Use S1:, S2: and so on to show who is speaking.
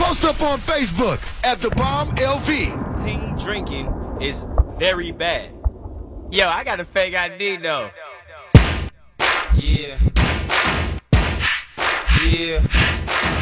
S1: Post up on Facebook at The Bomb LV.
S2: Team drinking is very bad. Yo, I got a fake ID though. Yeah. Yeah.